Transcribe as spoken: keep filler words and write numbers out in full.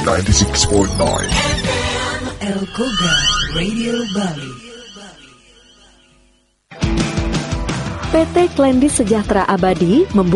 sembilan puluh enam titik sembilan. El Koga Radio Bali. P T Klendi Sejahtera Abadi membuka